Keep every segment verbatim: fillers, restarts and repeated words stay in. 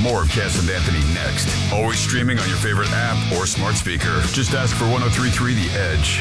More of Cass and Anthony next. Always streaming on your favorite app or smart speaker. Just ask for one oh three point three The Edge.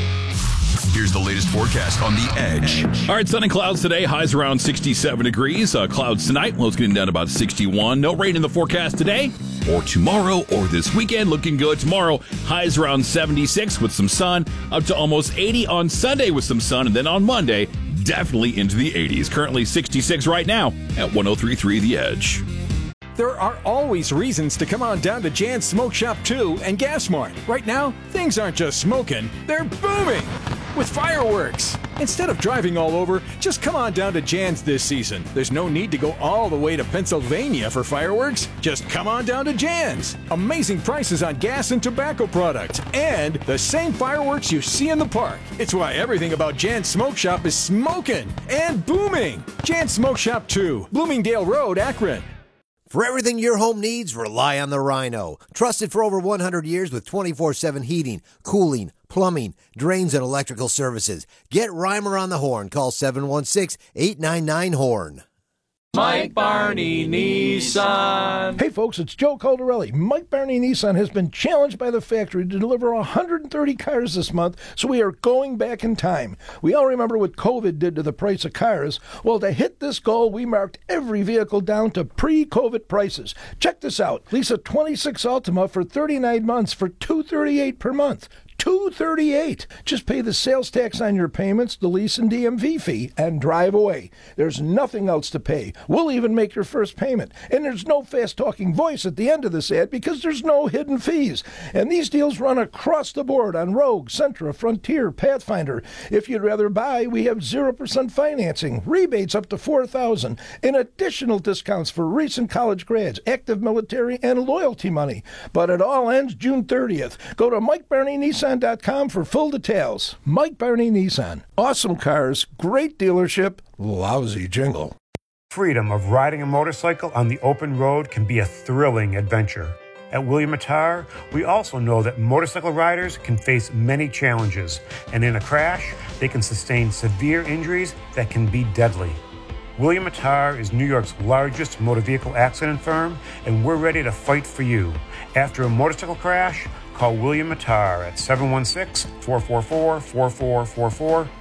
Here's the latest forecast on The Edge. All right, sun and clouds today. Highs around sixty-seven degrees. Uh, clouds tonight. Lows getting down to about sixty-one. No rain in the forecast today or tomorrow or this weekend. Looking good. Tomorrow, highs around seventy-six with some sun. Up to almost eighty on Sunday with some sun. And then on Monday, definitely into the eighties. Currently sixty-six right now at one oh three point three The Edge. There are always reasons to come on down to Jan's Smoke Shop two and Gas Mart. Right now, things aren't just smoking, they're booming with fireworks. Instead of driving all over, just come on down to Jan's this season. There's no need to go all the way to Pennsylvania for fireworks. Just come on down to Jan's. Amazing prices on gas and tobacco products, and the same fireworks you see in the park. It's why everything about Jan's Smoke Shop is smoking and booming. Jan's Smoke Shop two, Bloomingdale Road, Akron. For everything your home needs, rely on the Rhino. Trusted for over one hundred years with twenty-four seven heating, cooling, plumbing, drains, and electrical services. Get Reimer on the horn. Call seven one six, eight nine nine, HORN. Mike Barney Nissan. Hey folks, it's Joe Caldarelli. Mike Barney Nissan has been challenged by the factory to deliver one hundred thirty cars this month, so we are going back in time. We all remember what COVID did to the price of cars. Well, to hit this goal, we marked every vehicle down to pre-COVID prices. Check this out. Lease a twenty-six Altima for thirty-nine months for two hundred thirty-eight dollars per month. two hundred thirty-eight dollars. Just pay the sales tax on your payments, the lease and D M V fee, and drive away. There's nothing else to pay. We'll even make your first payment. And there's no fast-talking voice at the end of this ad because there's no hidden fees. And these deals run across the board on Rogue, Sentra, Frontier, Pathfinder. If you'd rather buy, we have zero percent financing, rebates up to four thousand dollars, and additional discounts for recent college grads, active military, and loyalty money. But it all ends June thirtieth. Go to Mike Barney Nissan dot com for full details. Mike Barney Nissan. Awesome cars, great dealership, lousy jingle. Freedom of riding a motorcycle on the open road can be a thrilling adventure. At William Attar, we also know that motorcycle riders can face many challenges, and in a crash, they can sustain severe injuries that can be deadly. William Attar is New York's largest motor vehicle accident firm, and we're ready to fight for you. After a motorcycle crash, call William Attar at seven one six, four four four, four four four four